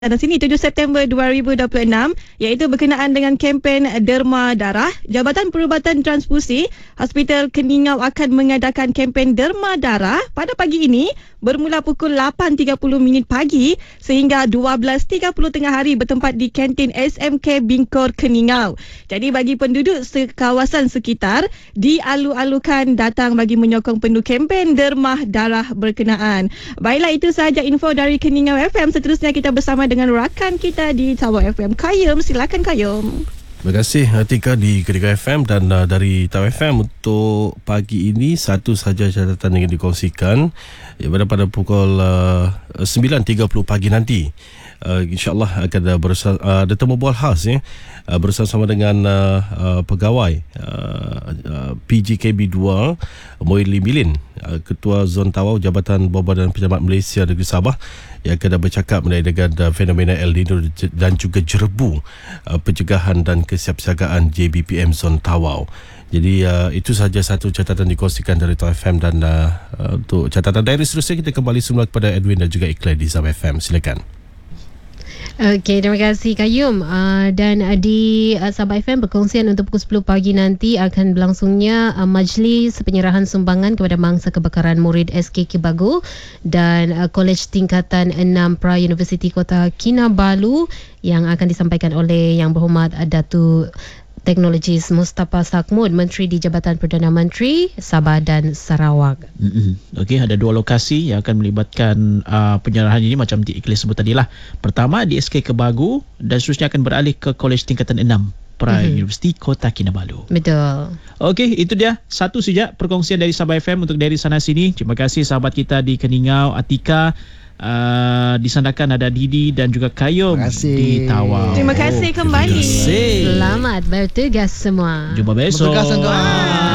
Di sini 7 September 2026 iaitu berkenaan dengan kempen derma darah. Jabatan Perubatan Transfusi Hospital Keningau akan mengadakan kempen derma darah pada pagi ini bermula pukul 8.30 pagi sehingga 12.30 tengah hari bertempat di kantin SMK Bingkor Keningau. Jadi bagi penduduk kawasan sekitar dialu-alukan datang bagi menyokong penuh kempen derma darah berkenaan. Baiklah, itu sahaja info dari Keningau FM. Seterusnya kita bersama dengan rakan kita di Tawau FM, Kayum. Silakan Kayum. Terima kasih Atika di Keningau FM dan dari Tawau FM. Untuk pagi ini satu sahaja catatan yang dikongsikan pada pukul 9.30 pagi nanti. InsyaAllah akan ada temu bual khas bersama dengan pegawai PGKB 2 Moili Milin, Ketua Zon Tawau Jabatan Bawah Badan Pejabat Malaysia Negeri Sabah, yang akan bercakap mengenai dengan fenomena El Nino dan juga jerebu pencegahan dan kesiapsiagaan JBPM Zon Tawau. Jadi itu sahaja satu catatan dikongsikan dari Tawau FM dan untuk catatan daerah seterusnya kita kembali semula kepada Edwin dan juga Iqlal di Sabah FM. Silakan. Okey, terima kasih Kayum. Dan di Sabah FM perkongsian untuk pukul 10 pagi nanti akan berlangsungnya majlis penyerahan sumbangan kepada mangsa kebakaran murid SK Kebagu dan Kolej Tingkatan 6 Pra Universiti Kota Kinabalu yang akan disampaikan oleh Yang Berhormat Datuk Teknologis Mustafa Sakmud, Menteri di Jabatan Perdana Menteri Sabah dan Sarawak. Okey, ada dua lokasi yang akan melibatkan penyerahan ini macam Encik Ikhlas sebut tadi lah. Pertama di SK Kebagu dan seterusnya akan beralih ke Kolej Tingkatan 6 Pra Universiti Kota Kinabalu. Betul. Okey, itu dia satu saja perkongsian dari Sabah FM untuk dari sana sini. Terima kasih sahabat kita di Keningau, Atika. Di sana kan ada Didi dan juga Kayum di Tawau. Terima kasih kembali. Selamat bertugas semua. Jumpa besok.